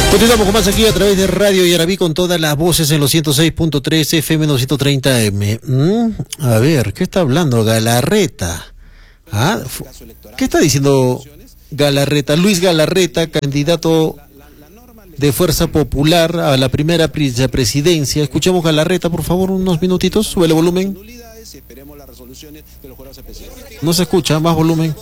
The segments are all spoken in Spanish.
Continuamos con más aquí a través de Radio Yarabí con todas las voces en los 106.3 FM 230M. A ver, ¿qué está hablando Galarreta? ¿Qué está diciendo Galarreta? Luis Galarreta, candidato de Fuerza Popular a la primera presidencia. Escuchemos Galarreta, por favor, unos minutitos. Sube el volumen. No se escucha, más volumen.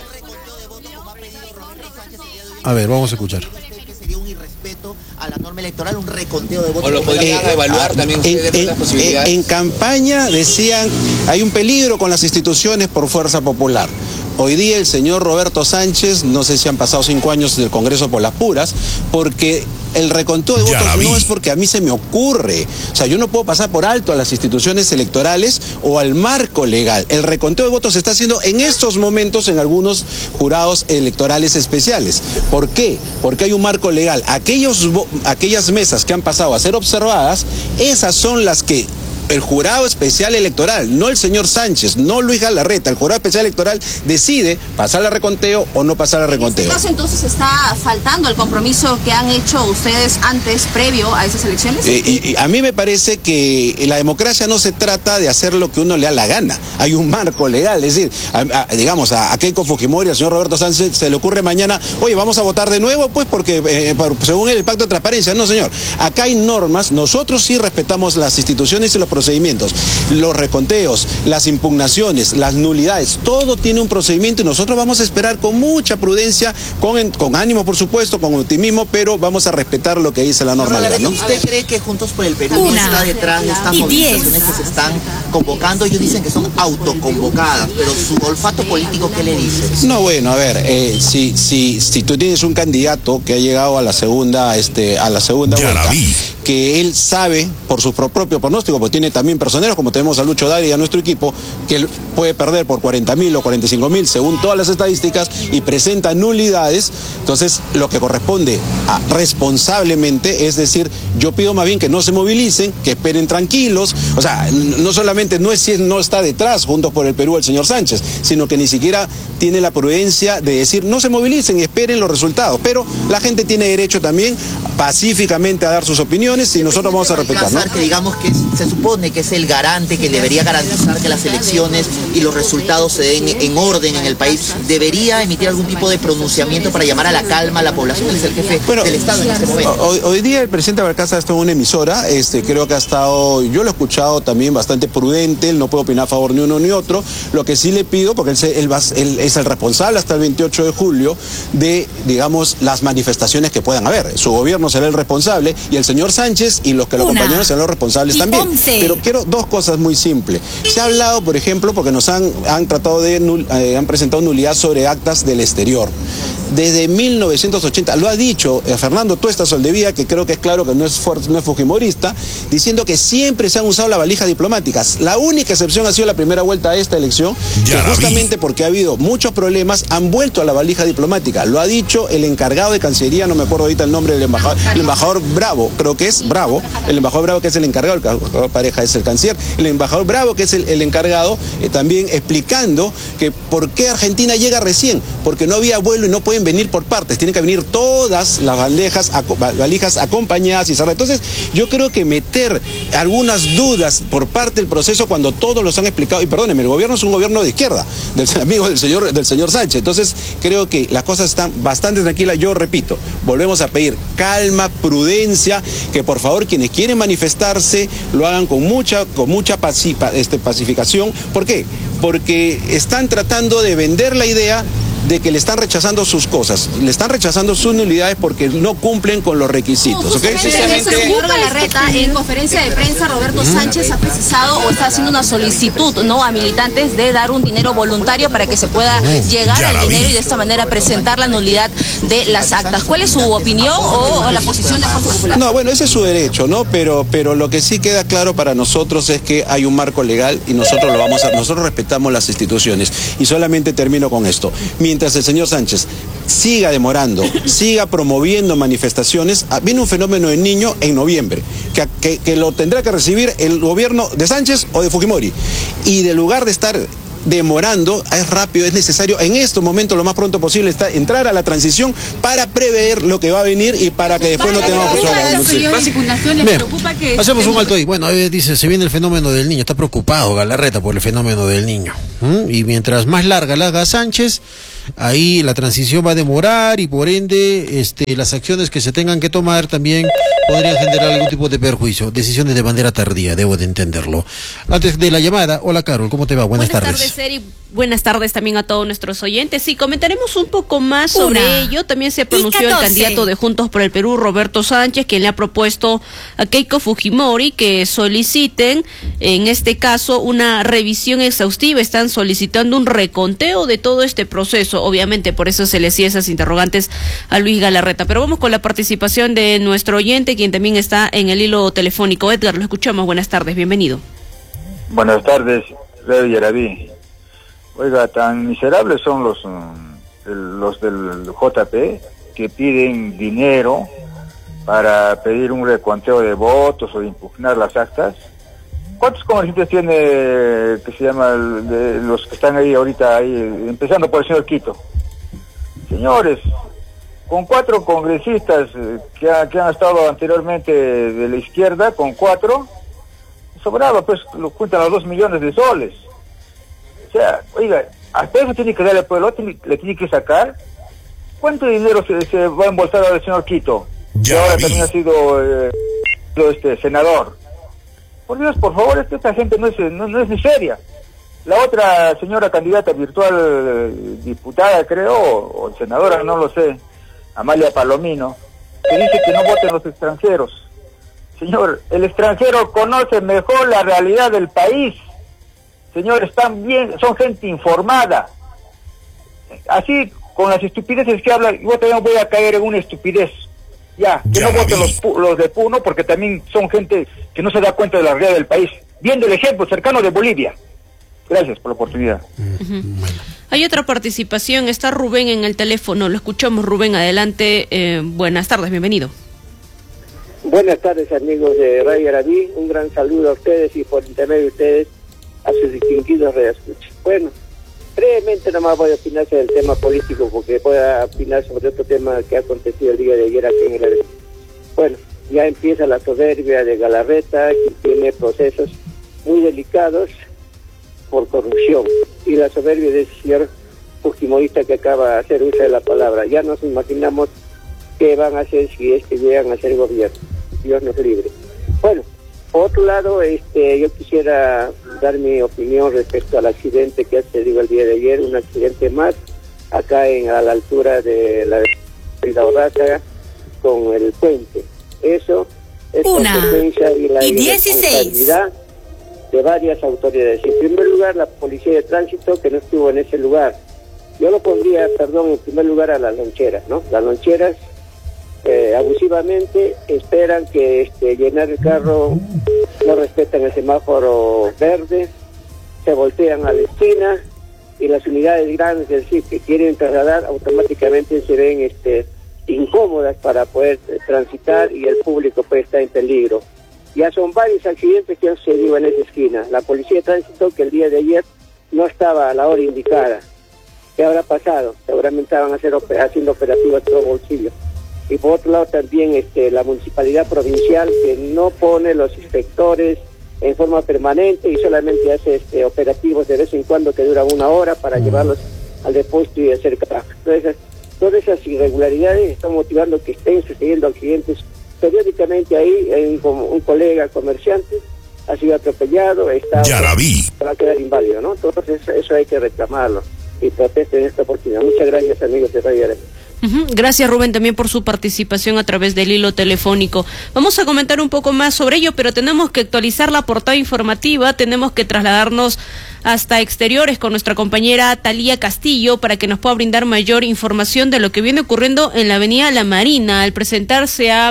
A ver, vamos a escuchar. Sería un irrespeto a la norma electoral, un reconteo de votos. ¿O lo podrían evaluar también ustedes las posibilidades? En campaña decían, hay un peligro con las instituciones por Fuerza Popular. Hoy día el señor Roberto Sánchez, no sé si han pasado 5 años del Congreso por las puras, porque el reconteo de votos no es porque a mí se me ocurre. O sea, yo no puedo pasar por alto a las instituciones electorales o al marco legal. El reconteo de votos se está haciendo en estos momentos en algunos jurados electorales especiales. ¿Por qué? Porque hay un marco legal. Aquellas mesas que han pasado a ser observadas, esas son las que el jurado especial electoral, no el señor Sánchez, no Luis Galarreta, el jurado especial electoral decide pasar al reconteo o no pasar al reconteo. ¿En este caso entonces está faltando el compromiso que han hecho ustedes antes, previo a esas elecciones? Y a mí me parece que la democracia no se trata de hacer lo que uno le da la gana, hay un marco legal, es decir, digamos a Keiko Fujimori, al señor Roberto Sánchez, se le ocurre mañana, oye, vamos a votar de nuevo, pues porque según el pacto de transparencia, no señor, acá hay normas, nosotros sí respetamos las instituciones y los procedimientos, los reconteos, las impugnaciones, las nulidades, todo tiene un procedimiento y nosotros vamos a esperar con mucha prudencia, con ánimo por supuesto, con optimismo, pero vamos a respetar lo que dice la norma legal, ¿no? ¿Usted cree que Juntos por el Perú está detrás de estas movilizaciones que se están convocando? Ellos dicen que son autoconvocadas, pero su olfato político, ¿qué le dice? No, bueno, a ver, si tú tienes un candidato que ha llegado a la segunda vuelta, que él sabe por su propio pronóstico, porque tiene también personeros, como tenemos a Lucho Dari y a nuestro equipo, que él puede perder por 40.000 o 45.000 según todas las estadísticas y presenta nulidades. Entonces lo que corresponde responsablemente es decir, yo pido más bien que no se movilicen, que esperen tranquilos. O sea, no solamente no está detrás Juntos por el Perú el señor Sánchez, sino que ni siquiera tiene la prudencia de decir no se movilicen y esperen los resultados, pero la gente tiene derecho también pacíficamente a dar sus opiniones y nosotros vamos a respetar, ¿no? Que digamos que se supone que es el garante que debería garantizar que las elecciones y los resultados se den en orden en el país, ¿debería emitir algún tipo de pronunciamiento para llamar a la calma a la población? Él es el jefe del Estado en este momento. Hoy día el presidente Balcázar está en una emisora, creo que ha estado, yo lo he escuchado también bastante prudente, él no puede opinar a favor ni uno ni otro. Lo que sí le pido, porque él es el responsable hasta el 28 de julio de, digamos, las manifestaciones que puedan haber. Su gobierno será el responsable y el señor Sánchez y los que lo acompañaron serán los responsables también. Pero quiero dos cosas muy simples. Se ha hablado, por ejemplo, porque nos han presentado nulidad sobre actas del exterior. Desde 1980, lo ha dicho Fernando Tuesta Soldevilla, que creo que es claro que no es fujimorista, diciendo que siempre se han usado las valijas diplomáticas. La única excepción ha sido la primera vuelta a esta elección, que justamente porque ha habido muchos problemas, han vuelto a la valija diplomática. Lo ha dicho el encargado de Cancillería, no me acuerdo ahorita el nombre del embajador, el embajador Bravo, creo que es Bravo, el embajador Bravo que es el encargado, el embajador Pareja es el canciller, el embajador Bravo que es el encargado, también explicando que por qué Argentina llega recién, porque no había vuelo y no pueden venir por partes, tienen que venir todas las valijas acompañadas y cerradas. Entonces yo creo que meter algunas dudas por parte del proceso cuando todos los han explicado, y perdónenme, el gobierno es un gobierno de izquierda, del amigo del señor Sánchez, entonces creo que las cosas están bastante tranquilas. Yo repito, volvemos a pedir calma, prudencia, que por favor quienes quieren manifestarse lo hagan con mucha pacificación. ¿Por qué? Porque están tratando de vender la idea de que le están rechazando sus cosas, le están rechazando sus nulidades porque no cumplen con los requisitos. ¿Okay? Señor Galarreta, en conferencia de prensa, Roberto Sánchez ha precisado o está haciendo una solicitud, ¿no?, a militantes de dar un dinero voluntario para que se pueda llegar al dinero y de esta manera presentar la nulidad de las actas. ¿Cuál es su opinión o la posición de Fuerza Popular? No, bueno, ese es su derecho, ¿no? Pero lo que sí queda claro para nosotros es que hay un marco legal y nosotros nosotros respetamos las instituciones. Y solamente termino con esto. Mientras el señor Sánchez siga demorando, siga promoviendo manifestaciones, viene un fenómeno del Niño en noviembre, que lo tendrá que recibir el gobierno de Sánchez o de Fujimori. Y de lugar de estar demorando, es rápido, es necesario en estos momentos, lo más pronto posible, está entrar a la transición para prever lo que va a venir y para que después no tengamos personas. Bien, hacemos un alto ahí. Bueno, dice, se viene el fenómeno del niño, está preocupado Galarreta por el fenómeno del niño. Y mientras más larga la haga Sánchez, ahí la transición va a demorar y por ende las acciones que se tengan que tomar también podrían generar algún tipo de perjuicio. Decisiones de manera tardía, debo de entenderlo. Antes de la llamada, hola Carol, ¿cómo te va? Buenas tardes. Eri. Buenas tardes también a todos nuestros oyentes. Sí, comentaremos un poco más sobre ello. También se pronunció el candidato de Juntos por el Perú, Roberto Sánchez, quien le ha propuesto a Keiko Fujimori que soliciten, en este caso, una revisión exhaustiva. Están solicitando un reconteo de todo este proceso. Obviamente, por eso se le hacía esas interrogantes a Luis Galarreta. Pero vamos con la participación de nuestro oyente, quien también está en el hilo telefónico. Edgar, lo escuchamos. Buenas tardes, bienvenido. Buenas tardes, Radio Yarabí. Oiga, tan miserables son los del JP que piden dinero para pedir un reconteo de votos o impugnar las actas. ¿Cuántos congresistas tiene que se llama de los que están ahí ahorita, ahí, empezando por el señor Quito? Señores, con 4 congresistas que han estado anteriormente de la izquierda, con 4, sobraba, pues lo cuentan los 2 millones de soles. O sea, oiga, hasta eso tiene que darle al pueblo, le tiene que sacar. ¿Cuánto dinero se va a embolsar al señor Quito? Que ahora también ha sido senador. Por Dios, por favor, esta gente no es ni seria. La otra señora candidata virtual, diputada creo, o senadora, no lo sé, Amalia Palomino, que dice que no voten los extranjeros. Señor, el extranjero conoce mejor la realidad del país. Señores, son gente informada. Así, con las estupideces que hablan, yo también voy a caer en una estupidez. Que no voten los de Puno, porque también son gente que no se da cuenta de la realidad del país. Viendo el ejemplo cercano de Bolivia. Gracias por la oportunidad. Hay otra participación, está Rubén en el teléfono, lo escuchamos. Rubén, adelante, buenas tardes, bienvenido. Buenas tardes, amigos de Radio Yarabí, un gran saludo a ustedes y por intermedio de ustedes a sus distinguidos radioescuchas. Bueno, brevemente nomás voy a opinar sobre el tema político, porque voy a opinar sobre otro tema que ha acontecido el día de ayer aquí en el... Bueno, ya empieza la soberbia de Galarreta, que tiene procesos muy delicados por corrupción, y la soberbia del señor fujimorista que acaba de hacer uso de la palabra. Ya nos imaginamos qué van a hacer si es que llegan a ser gobierno. Dios nos libre. Bueno, por otro lado, yo quisiera dar mi opinión respecto al accidente que ha sucedido el día de ayer, un accidente más, acá a la altura de la Orraza con el puente. Eso es consecuencia y la irresponsabilidad de varias autoridades. En primer lugar, la policía de tránsito, que no estuvo en ese lugar. Yo lo pondría, en primer lugar a las loncheras, ¿no? Las loncheras abusivamente esperan que llenar el carro, no respetan el semáforo verde, se voltean a la esquina y las unidades grandes del CIP que quieren trasladar automáticamente se ven incómodas para poder transitar y el público puede estar en peligro. Ya son varios accidentes que han sucedido en esa esquina. La policía de tránsito, que el día de ayer no estaba a la hora indicada. ¿Qué habrá pasado? Seguramente estaban haciendo operativos a todo bolsillo. Y por otro lado también la municipalidad provincial, que no pone los inspectores en forma permanente y solamente hace operativos de vez en cuando que duran 1 hora para llevarlos al depósito y hacer trabajo. Entonces, todas esas irregularidades están motivando que estén sucediendo accidentes periódicamente ahí. Un colega comerciante ha sido atropellado, va a quedar inválido, ¿no? Entonces eso hay que reclamarlo y protesten en esta oportunidad. Muchas gracias, amigos de Radio Yarabí. Gracias, Rubén, también por su participación a través del hilo telefónico. Vamos a comentar un poco más sobre ello, pero tenemos que actualizar la portada informativa, tenemos que trasladarnos hasta exteriores con nuestra compañera Talía Castillo para que nos pueda brindar mayor información de lo que viene ocurriendo en la avenida La Marina. Al parecer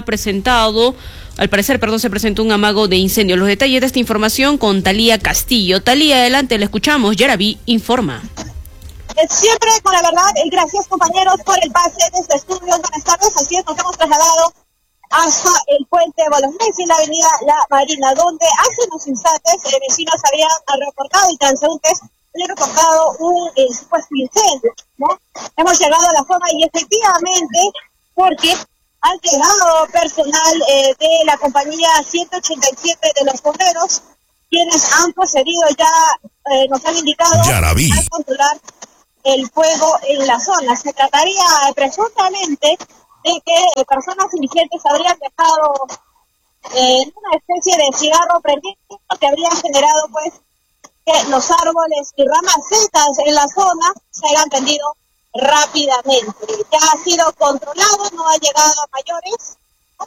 se presentó un amago de incendio. Los detalles de esta información con Talía Castillo. Talía, adelante, le escuchamos. Yarabí informa. Siempre con la verdad, y gracias compañeros por el pase desde estudios. Buenas tardes, así es, nos hemos trasladado hasta el puente Bolognesi en la avenida La Marina, donde hace unos instantes vecinos habían reportado y transeúntes había reportado un supuesto incendio, ¿no? Hemos llegado a la zona y efectivamente, porque han llegado personal de la compañía 187 de los bomberos, quienes han procedido ya, nos han indicado, a controlar el fuego en la zona. Se trataría presuntamente de que personas indigentes habrían dejado una especie de cigarro prendido que habría generado pues que los árboles y ramas secas en la zona se hayan prendido rápidamente. Ya ha sido controlado, no ha llegado a mayores,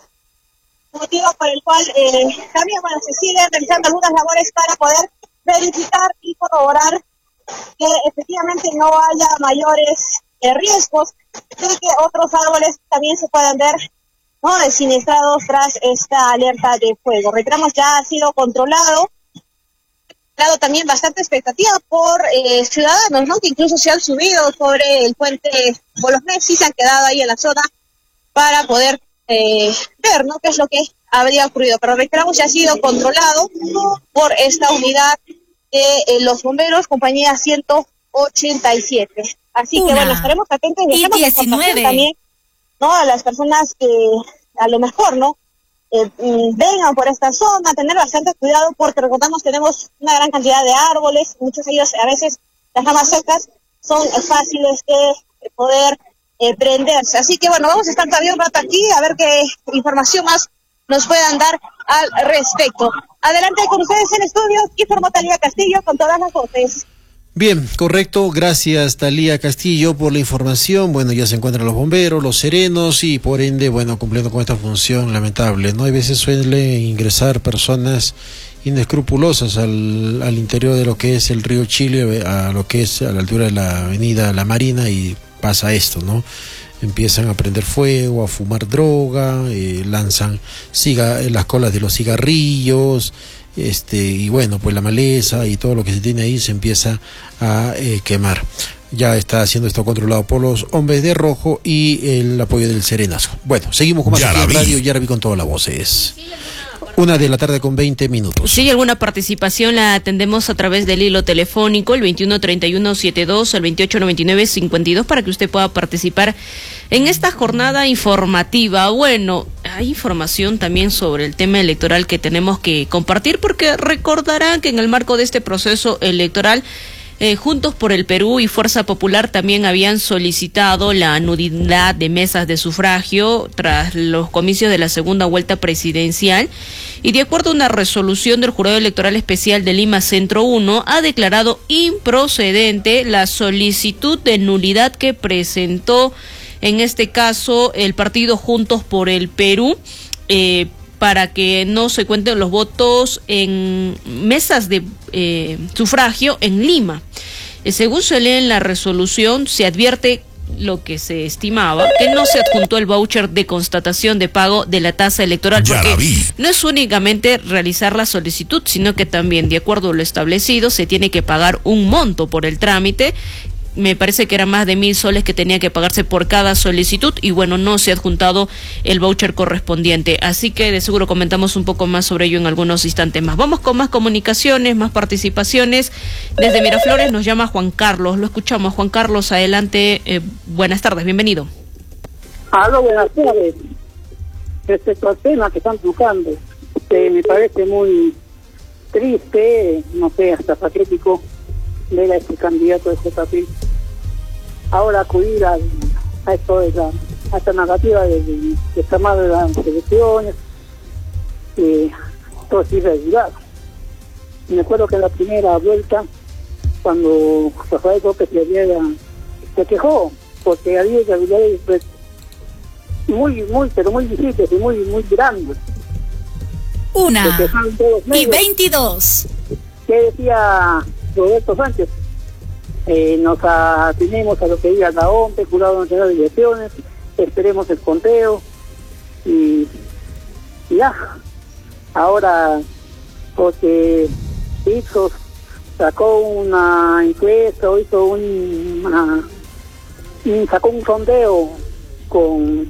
motivo por el cual también se siguen realizando algunas labores para poder verificar y corroborar que efectivamente no haya mayores riesgos de que otros árboles también se puedan ver siniestrados tras esta alerta de fuego. Reiteramos, ya ha sido controlado también bastante expectativa por ciudadanos, ¿no? Que incluso se han subido sobre el puente Bolosnés y se han quedado ahí en la zona para poder ver, ¿no? Qué es lo que habría ocurrido. Pero reiteramos, ya ha sido controlado por esta unidad de los bomberos, compañía 187. Así que bueno, estaremos atentos y dejemos información también, ¿no? A las personas que a lo mejor, ¿no? Vengan por esta zona, tener bastante cuidado porque recordamos tenemos una gran cantidad de árboles, muchos de ellos a veces las ramas secas son fáciles de poder prenderse. Así que bueno, vamos a estar todavía un rato aquí a ver qué información más nos puedan dar al respecto. Adelante con ustedes en estudios, informó Talía Castillo con todas las voces. Bien, correcto, gracias Talía Castillo por la información. Bueno, ya se encuentran los bomberos, los serenos y por ende, bueno, cumpliendo con esta función lamentable, ¿no? Hay veces suele ingresar personas inescrupulosas al interior de lo que es el río Chile, a lo que es a la altura de la avenida La Marina y pasa esto, ¿no? Empiezan a prender fuego, a fumar droga, lanzan las colas de los cigarrillos, y bueno, pues la maleza y todo lo que se tiene ahí se empieza a quemar. Ya está siendo esto controlado por los hombres de rojo y el apoyo del Serenazo. Bueno, seguimos con más aquí en Radio Yaraví con todas las voces. 1:20 p.m. Si alguna participación la atendemos a través del hilo telefónico, el 213172, el 289952, para que usted pueda participar en esta jornada informativa. Bueno, hay información también sobre el tema electoral que tenemos que compartir, porque recordarán que en el marco de este proceso electoral, Juntos por el Perú y Fuerza Popular también habían solicitado la nulidad de mesas de sufragio tras los comicios de la segunda vuelta presidencial, y de acuerdo a una resolución del Jurado Electoral Especial de Lima Centro 1, ha declarado improcedente la solicitud de nulidad que presentó, en este caso, el partido Juntos por el Perú, para que no se cuenten los votos en mesas de sufragio en Lima. Según se lee en la resolución, se advierte lo que se estimaba, que no se adjuntó el voucher de constatación de pago de la tasa electoral, porque no es únicamente realizar la solicitud, sino que también, de acuerdo a lo establecido, se tiene que pagar un monto por el trámite. Me parece que era más de 1,000 soles que tenía que pagarse por cada solicitud, y bueno, no se ha adjuntado el voucher correspondiente. Así que de seguro comentamos un poco más sobre ello en algunos instantes más. Vamos con más comunicaciones, más participaciones. Desde Miraflores nos llama Juan Carlos. Lo escuchamos. Juan Carlos, adelante. Buenas tardes, bienvenido. Aló, buenas tardes. Respecto al tema que están buscando, me parece muy triste, no sé, hasta patético, ver a este candidato de JP ahora acudir a esto de a esta narrativa de llamado de las elecciones, todo es irregular. Me acuerdo que en la primera vuelta, cuando Rafael López se quejó porque había irregularidades pues, pero muy difíciles y muy grandes. 1:22. ¿Qué decía Roberto Sánchez? Nos atenemos a lo que diga la OMP, Jurado Nacional de Elecciones, esperemos el conteo y ya. Ahora, porque Ipsos sacó una encuesta o hizo sacó un sondeo con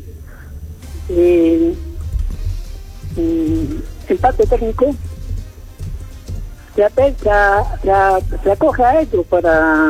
empate técnico, se acoge a ello para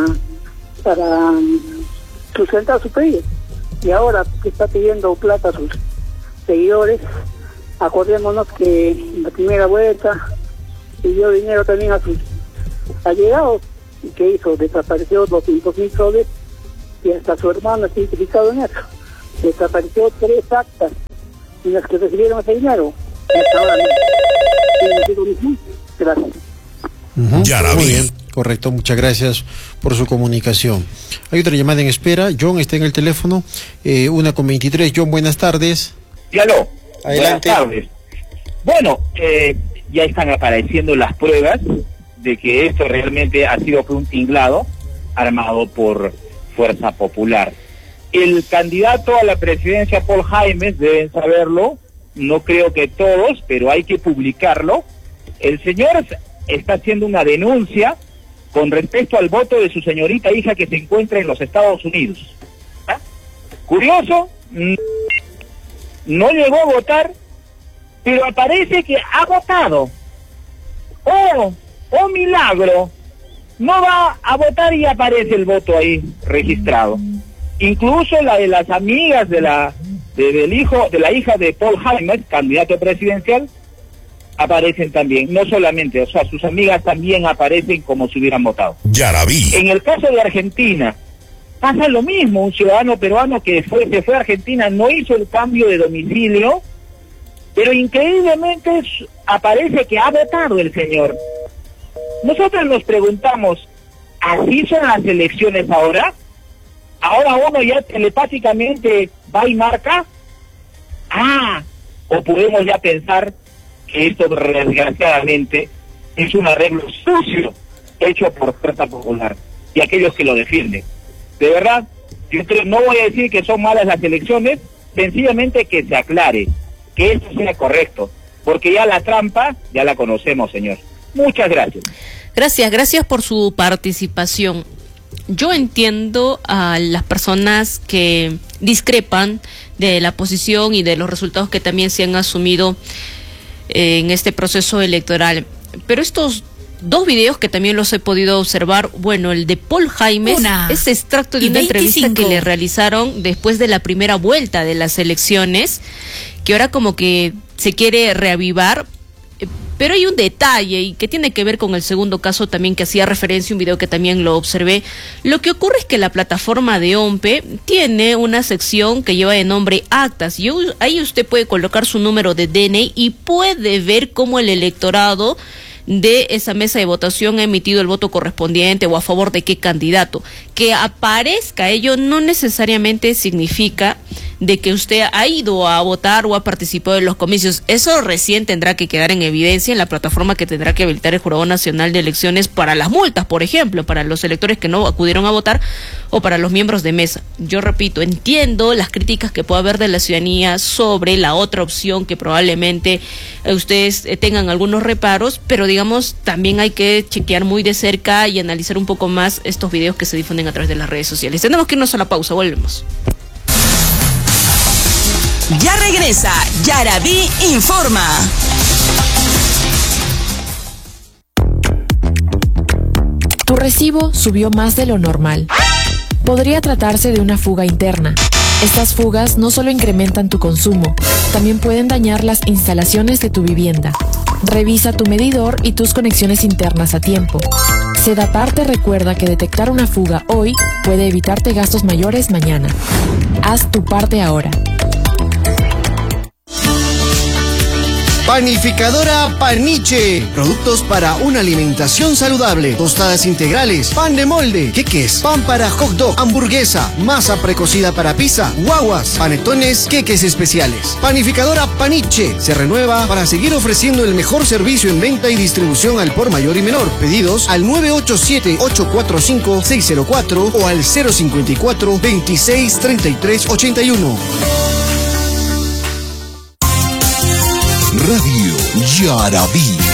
sustentar su pedido. Y ahora que está pidiendo plata a sus seguidores, acordémonos que en la primera vuelta pidió dinero también a sus allegados, y que hizo, desapareció 200.000 soles, y hasta su hermano está implicado en eso. Desapareció 3 actas en las que recibieron ese dinero. Gracias. Muy bien, correcto, muchas gracias por su comunicación. Hay otra llamada en espera. John está en el teléfono, 1:23. John, buenas tardes. Dígalo. Adelante. Buenas tardes. Bueno, ya están apareciendo las pruebas de que esto realmente ha sido un tinglado armado por Fuerza Popular. El candidato a la presidencia, Paul Jaimes, deben saberlo, no creo que todos, pero hay que publicarlo. El señor está haciendo una denuncia con respecto al voto de su señorita hija que se encuentra en los Estados Unidos. ¿Ah? Curioso, no llegó a votar, pero aparece que ha votado. ¡Oh, milagro! No va a votar y aparece el voto ahí registrado. Incluso la de las amigas de la hija de Paul Jaimes, candidato presidencial, aparecen también. No solamente, o sea, sus amigas también aparecen como si hubieran votado. Ya la vi. En el caso de Argentina, pasa lo mismo. Un ciudadano peruano que se fue a Argentina no hizo el cambio de domicilio, pero increíblemente aparece que ha votado el señor. Nosotros nos preguntamos, ¿así son las elecciones ahora? ¿Ahora uno ya telepáticamente va y marca? O podemos ya pensar que esto desgraciadamente es un arreglo sucio hecho por Fuerza Popular y aquellos que lo defienden. De verdad, yo no voy a decir que son malas las elecciones, sencillamente que se aclare, que esto sea correcto, porque ya la trampa ya la conocemos, señor. Muchas gracias. Gracias por su participación. Yo entiendo a las personas que discrepan de la posición y de los resultados que también se han asumido en este proceso electoral, pero estos 2 videos que también los he podido observar, bueno, el de Paul Jaimes es extracto de una entrevista que le realizaron después de la primera vuelta de las elecciones, que ahora como que se quiere reavivar. Pero hay un detalle y que tiene que ver con el segundo caso también, que hacía referencia a un video que también lo observé. Lo que ocurre es que la plataforma de OMPE tiene una sección que lleva de nombre actas, y ahí usted puede colocar su número de DNI y puede ver cómo el electorado de esa mesa de votación ha emitido el voto correspondiente o a favor de qué candidato. Que aparezca ello no necesariamente significa de que usted ha ido a votar o ha participado en los comicios. Eso recién tendrá que quedar en evidencia en la plataforma que tendrá que habilitar el Jurado Nacional de Elecciones para las multas, por ejemplo, para los electores que no acudieron a votar o para los miembros de mesa. Yo repito, entiendo las críticas que pueda haber de la ciudadanía sobre la otra opción, que probablemente ustedes tengan algunos reparos, pero digamos, también hay que chequear muy de cerca y analizar un poco más estos videos que se difunden a través de las redes sociales. Tenemos que irnos a la pausa, volvemos. Ya regresa Yarabí Informa. Tu recibo subió más de lo normal. Podría tratarse de una fuga interna. Estas fugas no solo incrementan tu consumo, también pueden dañar las instalaciones de tu vivienda. Revisa tu medidor y tus conexiones internas a tiempo. Sedapar te recuerda que detectar una fuga hoy puede evitarte gastos mayores mañana. Haz tu parte ahora. Panificadora Paniche. Productos para una alimentación saludable. Tostadas integrales, pan de molde, queques, pan para hot dog, hamburguesa, masa precocida para pizza, guaguas, panetones, queques especiales. Panificadora Paniche se renueva para seguir ofreciendo el mejor servicio en venta y distribución al por mayor y menor. Pedidos al 987-845-604 o al 054-263381. Radio Yarabí.